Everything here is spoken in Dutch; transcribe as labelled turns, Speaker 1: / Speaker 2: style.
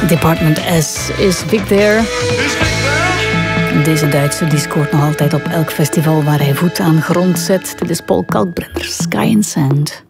Speaker 1: Department S. Is Vic there? Deze Duitser die scoort nog altijd op elk festival waar hij voet aan grond zet. Dit is Paul Kalkbrenner, Sky and Sand.